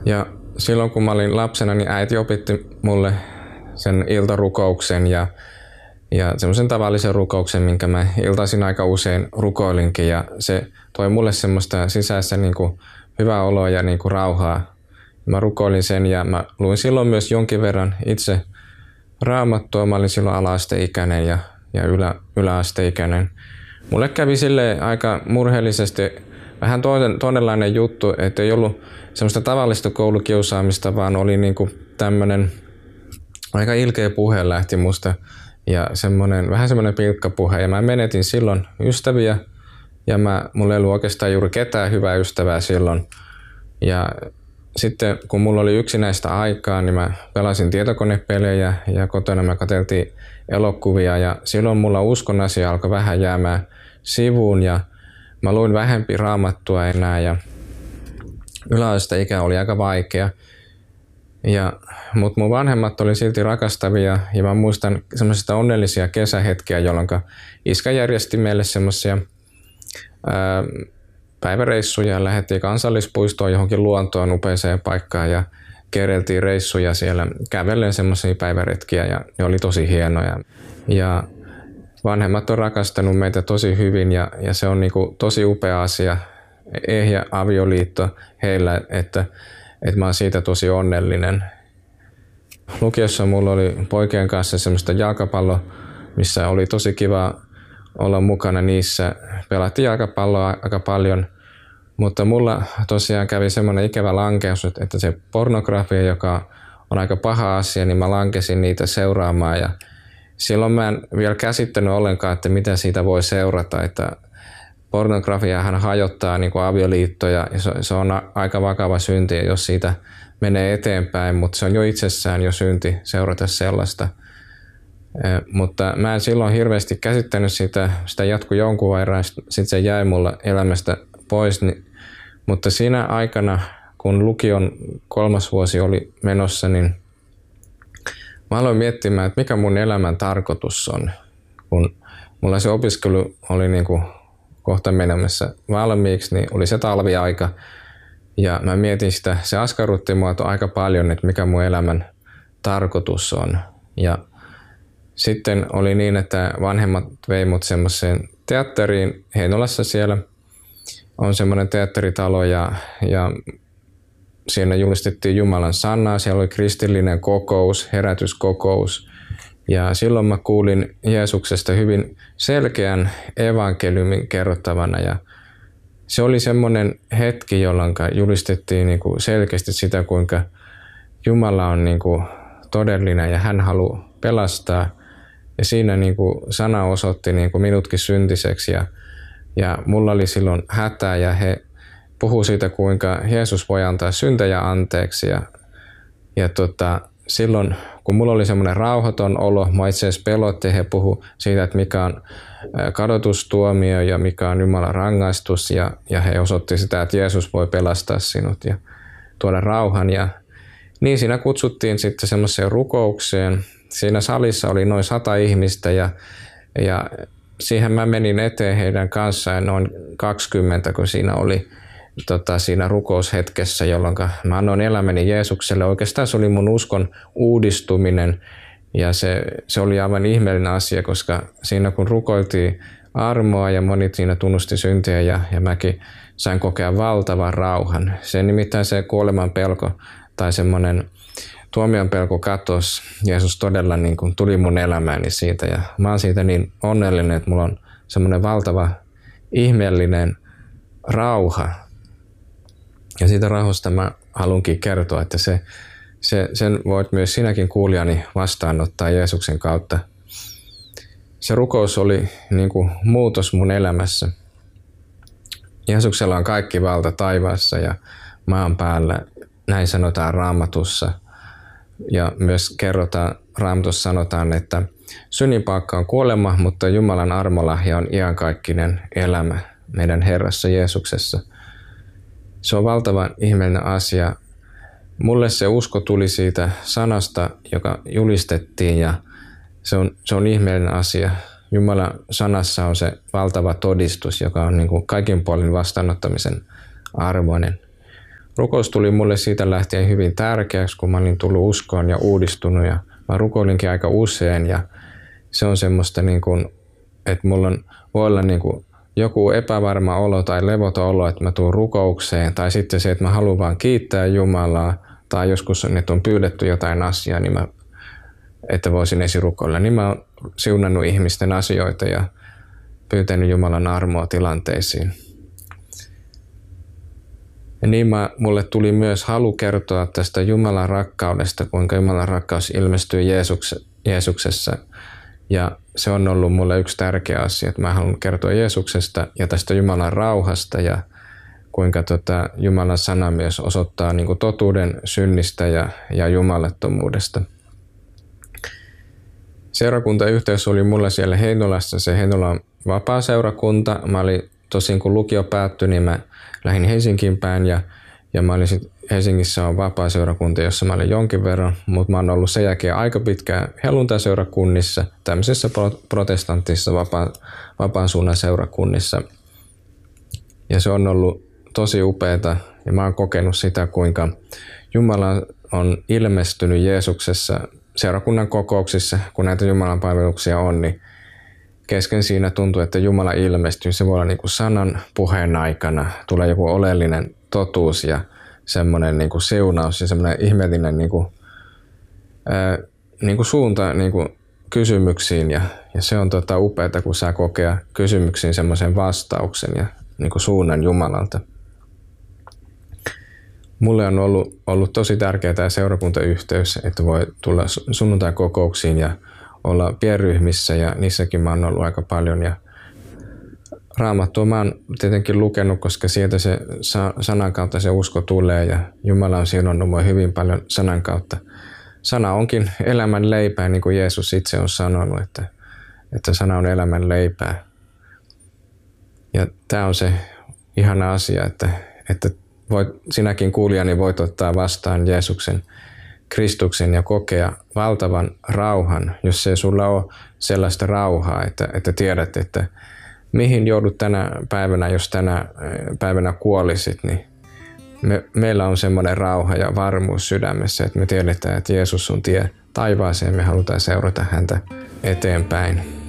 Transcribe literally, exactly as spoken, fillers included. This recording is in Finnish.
Ja silloin kun mä olin lapsena, niin äiti opetti mulle sen iltarukouksen ja, ja semmoisen tavallisen rukouksen, minkä mä iltaisin aika usein rukoilinkin. Ja se toi mulle semmoista sisäistä niin kuin hyvää oloa ja niin kuin rauhaa. Mä rukoilin sen ja mä luin silloin myös jonkin verran itse raamattua. Mä olin silloin ala-asteikäinen ja, ja ylä, yläasteikäinen. Mulle kävi silleen aika murheellisesti vähän toinen, toinenlainen juttu, että ei ollut semmoista tavallista koulukiusaamista, vaan oli niinku tämmönen aika ilkeä puhe lähti musta ja semmonen, vähän semmoinen pilkkapuhe. Ja mä menetin silloin ystäviä ja mä, mulla ei ollut oikeastaan juuri ketään hyvää ystävää silloin. Ja sitten kun mulla oli yksinäistä aikaa, niin mä pelasin tietokonepelejä ja kotona mä katseltiin elokuvia ja silloin mulla uskon asia alkoi vähän jäämään sivuun ja mä luin vähempi raamattua enää ja yläasteikä oli aika vaikea. Ja, mutta mun vanhemmat oli silti rakastavia ja mä muistan semmoisia onnellisia kesähetkiä, jolloin iskä järjesti meille semmoisia päiväreissuja. Lähdettiin kansallispuistoon johonkin luontoon upeeseen paikkaan ja kereltiin reissuja siellä kävellen semmoisia päiväretkiä ja ne oli tosi hienoja. Ja vanhemmat on rakastanut meitä tosi hyvin ja, ja se on niinku tosi upea asia, ehjä avioliitto heillä, että, että mä oon siitä tosi onnellinen. Lukiossa mulla oli poikien kanssa semmoista jalkapalloa, missä oli tosi kiva olla mukana niissä. Pelattiin jalkapalloa aika paljon, mutta mulla tosiaan kävi semmoinen ikävä lankeus, että se pornografia, joka on aika paha asia, niin mä lankesin niitä seuraamaan ja silloin mä en vielä käsittänyt ollenkaan, että mitä siitä voi seurata, että pornografiahan hajottaa niin kuin avioliittoja ja se on aika vakava synti, jos siitä menee eteenpäin, mutta se on jo itsessään jo synti seurata sellaista. Mutta mä en silloin hirveästi käsittänyt sitä, sitä jatkui jonkun verran, sitten se jäi mulla elämästä pois, niin, mutta siinä aikana, kun lukion kolmas vuosi oli menossa, niin mä aloin miettimään, että mikä mun elämän tarkoitus on, kun mulla se opiskelu oli niin kuin kohta menemässä valmiiksi, niin oli se talviaika. Ja mä mietin sitä, se askarrutti mua aika paljon, että mikä mun elämän tarkoitus on. Ja sitten oli niin, että vanhemmat vei mut semmoiseen teatteriin Heinolassa siellä. On semmoinen teatteritalo ja, ja siinä julistettiin Jumalan sanaa, siellä oli kristillinen kokous, herätyskokous. Ja silloin mä kuulin Jeesuksesta hyvin selkeän evankeliumin kerrottavana ja se oli semmoinen hetki, jolloin julistettiin niinku selkeästi sitä, kuinka Jumala on niinku todellinen ja hän haluaa pelastaa. Ja siinä niinku sana osoitti niinku minutkin syntiseksi ja, ja mulla oli silloin hätä ja he puhuu siitä, kuinka Jeesus voi antaa syntejä anteeksi. Ja, ja tota, silloin, kun mulla oli semmoinen rauhaton olo, mä itse asiassa pelotti, he puhu siitä, että mikä on kadotustuomio ja mikä on Jumalan rangaistus. Ja, ja he osoitti sitä, että Jeesus voi pelastaa sinut ja tuoda rauhan. Ja niin siinä kutsuttiin sitten semmoiseen rukoukseen. Siinä salissa oli noin sata ihmistä ja, ja siihen mä menin eteen heidän kanssaan noin kaksikymmentä, kun siinä oli tota, siinä rukoushetkessä, jolloin mä annoin elämäni Jeesukselle. Oikeastaan se oli mun uskon uudistuminen ja se, se oli aivan ihmeellinen asia, koska siinä kun rukoiltiin armoa ja moni siinä tunnusti syntiä ja, ja mäkin sain kokea valtavan rauhan. Se nimittäin se kuoleman pelko tai semmoinen tuomion pelko katosi. Jeesus todella niin kuin tuli mun elämääni siitä ja mä oon siitä niin onnellinen, että mulla on semmoinen valtava ihmeellinen rauha. Ja siitä rauhasta mä haluankin kertoa, että se, se, sen voit myös sinäkin kuulijani vastaanottaa Jeesuksen kautta. Se rukous oli niin kuin muutos mun elämässä. Jeesuksella on kaikki valta taivaassa ja maan päällä, näin sanotaan Raamatussa. Ja myös kerrotaan, Raamatussa sanotaan, että synnin paikka on kuolema, mutta Jumalan armolahja on iankaikkinen elämä meidän Herrassa Jeesuksessa. Se on valtavan ihmeellinen asia. Mulle se usko tuli siitä sanasta, joka julistettiin ja se on, se on ihmeellinen asia. Jumalan sanassa on se valtava todistus, joka on niin kuin kaikin puolin vastaanottamisen arvoinen. rukous tuli mulle siitä lähtien hyvin tärkeäksi, kun mä olin tullut uskoon ja uudistunut ja mä rukoilinkin aika usein ja se on semmoista niin kuin, että mulla on, voi olla niin kuin joku epävarma olo tai levoton olo, että mä tuun rukoukseen tai sitten se, että mä haluan vaan kiittää Jumalaa tai joskus on, että on pyydetty jotain asiaa, niin mä, että voisin esirukoilla, niin mä oon siunannut ihmisten asioita ja pyytänyt Jumalan armoa tilanteisiin. Ja niin mä, mulle tuli myös halu kertoa tästä Jumalan rakkaudesta, kuinka Jumalan rakkaus ilmestyy Jeesuks, Jeesuksessa. Ja se on ollut mulle yksi tärkeä asia, että mä haluan kertoa Jeesuksesta ja tästä Jumalan rauhasta ja kuinka tota Jumalan sana myös osoittaa niin kuin totuuden synnistä ja, ja jumalattomuudesta. Seurakuntayhteys oli mulla siellä Heinolassa, se Heinolan vapaa-seurakunta. Mä olin tosin kun lukio päättyi, niin mä lähdin Helsinkiin päin ja, ja mä olin sit, Helsingissä on vapaa-seurakunta, jossa mä olin jonkin verran, mutta mä oon ollut sen jälkeen aika pitkään helluntai-seurakunnissa, tämmöisessä protestanttisessa vapaan, vapaan suunnan seurakunnissa. Ja se on ollut tosi upeata ja mä oon kokenut sitä, kuinka Jumala on ilmestynyt Jeesuksessa seurakunnan kokouksissa, kun näitä Jumalan palveluksia on, niin kesken siinä tuntuu, että Jumala ilmestyy. Se voi olla niin kuin sanan puheen aikana, tulee joku oleellinen totuus ja semmoinen niin kuin siunaus ja semmoinen ihmeellinen niin kuin, ää, niin kuin suunta niin kuin kysymyksiin. Ja, ja se on tota upeata, kun saa kokea kysymyksiin semmoisen vastauksen ja niin kuin suunnan Jumalalta. Mulle on ollut, ollut tosi tärkeää tämä seurakuntayhteys, että voi tulla sunnuntai-kokouksiin ja olla pienryhmissä ja niissäkin mä oon ollut aika paljon. Ja Raamattua mä oon tietenkin lukenut, koska sieltä se sanan kautta se usko tulee ja Jumala on siunannut mua hyvin paljon sanan kautta. Sana onkin elämän leipää, niin kuin Jeesus itse on sanonut, että, että sana on elämän leipää. Ja tämä on se ihana asia, että, että voit, sinäkin kuulijani voit ottaa vastaan Jeesuksen, Kristuksen ja kokea valtavan rauhan, jos ei sulla ole sellaista rauhaa, että, että tiedät, että mihin joudut tänä päivänä, jos tänä päivänä kuolisit, niin me, meillä on semmoinen rauha ja varmuus sydämessä, että me tiedetään, että Jeesus on tie taivaaseen, me halutaan seurata häntä eteenpäin.